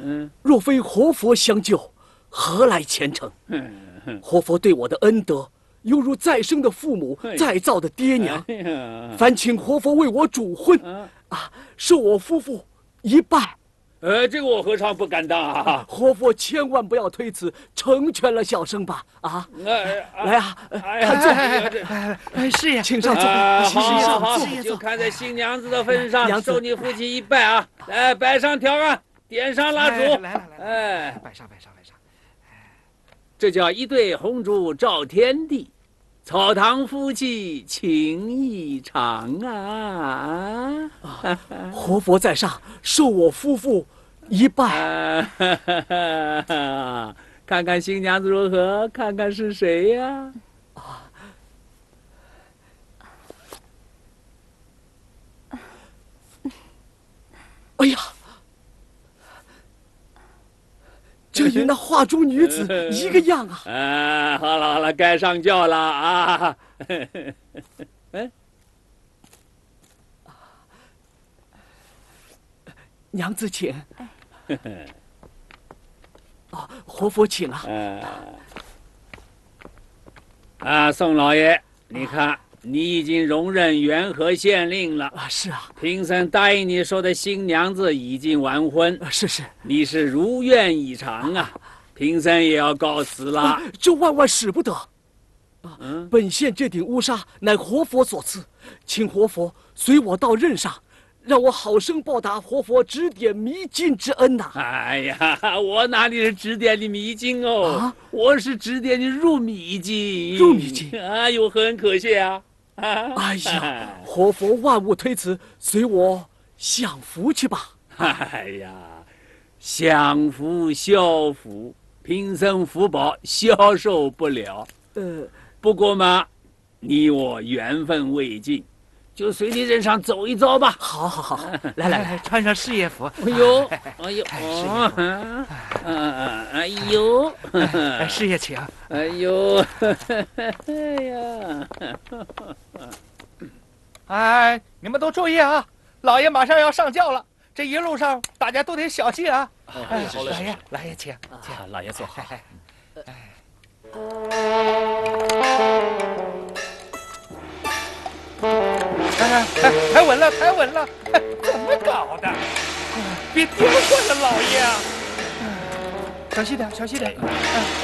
若非活佛相救，何来前程？活佛对我的恩德，犹如再生的父母，再造的爹娘。烦请活佛为我主婚，受我夫妇一拜。 这个我何尝不敢当啊！ 活佛千万不要推辞，成全了小生吧！来啊，看坐。 是呀， 请上座。 好，就看在新娘子的份上，受你父亲一拜啊！来，摆上条案，点上蜡烛。 来，摆上。 这叫一对红烛照天地，草堂夫妻情意长啊！ 活佛在上，受我夫妇一拜。 看看新娘子如何？看看是谁呀？ 哎呀，这与那画中女子一个样啊！ 好了，该上轿了啊！ 娘子请。活佛请啊！ 宋老爷，你看，你已经荣任元和县令了。 是啊。 贫僧答应你说的新娘子已经完婚。 是。 你是如愿以偿啊！贫僧也要告辞了。 这万使不得。本县这顶乌纱乃活佛所赐，请活佛随我到任上，让我好生报答活佛指点迷津之恩呐！ 哎呀，我哪里是指点你迷津哦，我是指点你入米津。 入米津？ 哎呦，很可谢啊！ 哎呀，活佛万勿推辞，随我享福去吧。 哎呀，享福消福，贫僧福宝消受不了。不过嘛，你我缘分未尽。就随你任上走一遭吧。 好，来， 穿上事业服。 哎呦， 事业请。 哎呦， 你们都注意啊，老爷马上要上轿了，这一路上大家都得小心啊。老爷请， 老爷坐好。 抬稳了，怎么搞的？别颠坏了老爷啊！小心点。